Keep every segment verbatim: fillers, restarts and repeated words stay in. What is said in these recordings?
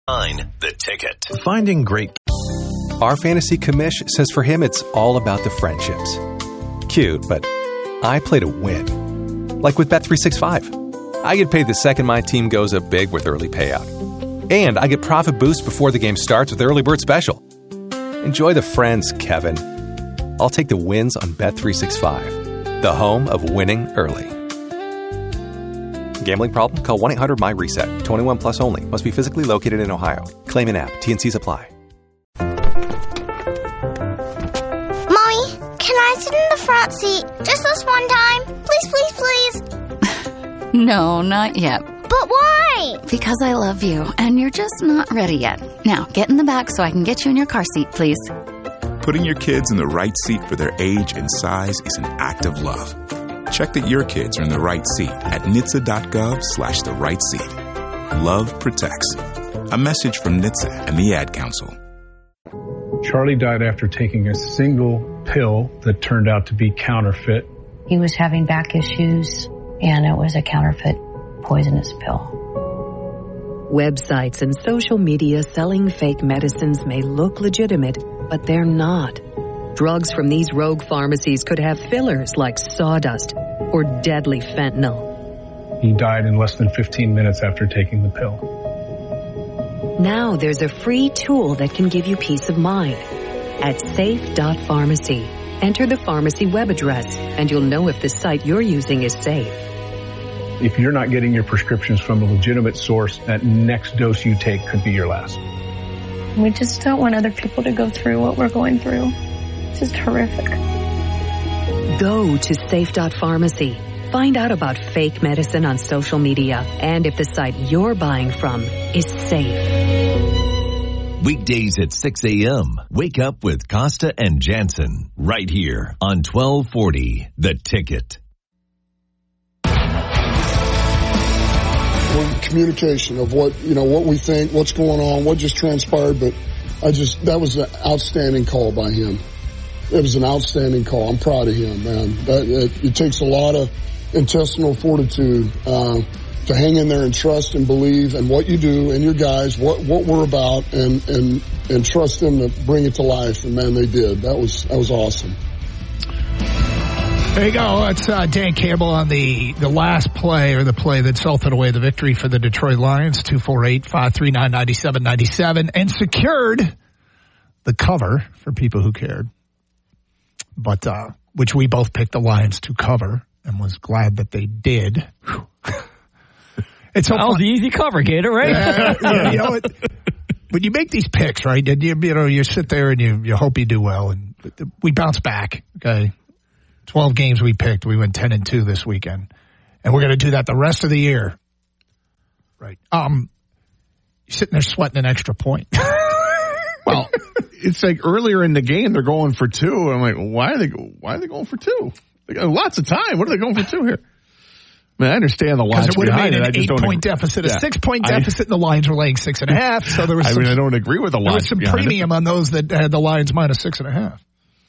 The Ticket. Finding great. Our fantasy commish says for him it's all about the friendships. Cute, but I play to win. Like with Bet three sixty-five. I get paid the second my team goes up big with early payout. And I get profit boost before the game starts with Early Bird Special. Enjoy the friends, Kevin. I'll take the wins on Bet three sixty-five, the home of winning early. Gambling problem? Call one eight hundred M Y reset. twenty-one plus only. Must be physically located in Ohio. Claim in app. T and C's apply. Mommy, can I sit in the front seat just this one time? Please, please, please. No, not yet. But why? Because I love you, and you're just not ready yet. Now, get in the back so I can get you in your car seat, please. Putting your kids in the right seat for their age and size is an act of love. Check that your kids are in the right seat at N H T S A dot gov slash the right seat. Love protects. A message from N H T S A and the Ad Council. Charlie died after taking a single pill that turned out to be counterfeit. He was having back issues, and it was a counterfeit poisonous pill. Websites and social media selling fake medicines may look legitimate, but they're not. Drugs from these rogue pharmacies could have fillers like sawdust or deadly fentanyl. He died in less than fifteen minutes after taking the pill. Now there's a free tool that can give you peace of mind. At safe dot pharmacy, enter the pharmacy web address, and you'll know if the site you're using is safe. If you're not getting your prescriptions from a legitimate source, that next dose you take could be your last. We just don't want other people to go through what we're going through. It's just horrific. Go to safe dot pharmacy. Find out about fake medicine on social media and if the site you're buying from is safe. Weekdays at six a.m. Wake up with Costa and Jansen right here on twelve forty The Ticket. Well, communication of what, you know, what we think, what's going on, what just transpired, but I just, that was an outstanding call by him. It was an outstanding call. I'm proud of him, man. That, it, it takes a lot of intestinal fortitude uh, to hang in there and trust and believe in what you do and your guys, what what we're about, and and and trust them to bring it to life. And man, they did. That was that was awesome. There you go. That's uh, Dan Campbell on the, the last play, or the play that salted away the victory for the Detroit Lions, two four eight, five three nine, nine seven nine seven, and secured the cover for people who cared. But, uh, which we both picked the Lions to cover, and was glad that they did. It's so that was the easy cover, Gator, right? Yeah, yeah, you know, it, when you make these picks, right, and you, you know, you sit there and you, you hope you do well, and we bounce back, okay? twelve games we picked. We went ten and two this weekend. And we're going to do that the rest of the year. Right. Um, you're sitting there sweating an extra point. Well, it's like earlier in the game, they're going for two. I'm like, why are they, why are they going for two? They got lots of time. What are they going for two here? I mean, I understand the logic behind it. Because it would have made an eight-point deficit, a yeah. six-point deficit, I, and the Lions were laying six and a half. So there was I some, mean, I don't agree with the logic. There was some premium it. on those that had the Lions minus six and a half.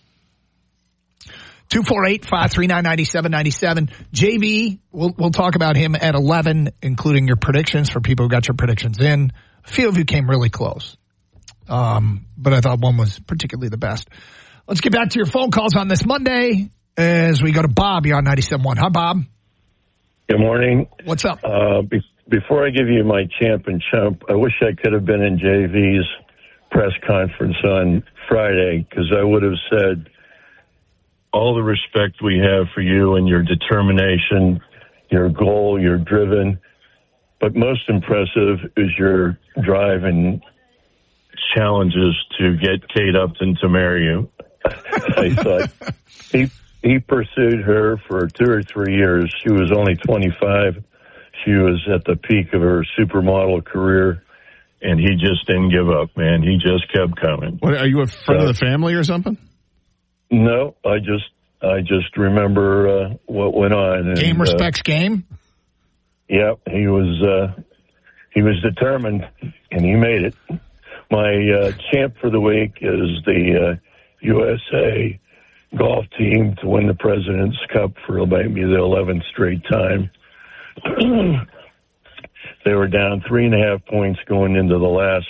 two four eight, five three nine, nine seven nine seven. J V, we'll, we'll talk about him at eleven, including your predictions for people who got your predictions in. A few of you came really close. Um, but I thought one was particularly the best. Let's get back to your phone calls on this Monday as we go to Bob. You're on ninety-seven point one. Hi, Bob. Good morning. What's up? Uh, be- before I give you my champ and chump, I wish I could have been in J V's press conference on Friday, because I would have said, all the respect we have for you and your determination, your goal, you're driven. But most impressive is your drive and challenges to get Kate Upton to marry you. I thought he he pursued her for two or three years. She was only twenty-five. She was at the peak of her supermodel career, and he just didn't give up, man. He just kept coming. What, are you a friend so, of the family or something? No, I just I just remember uh, what went on. And, game respects uh, game? Yep, yeah, he was uh, he was determined, and he made it. My uh, champ for the week is the uh, U S A golf team to win the President's Cup for maybe the eleventh straight time. They were down three and a half points going into the last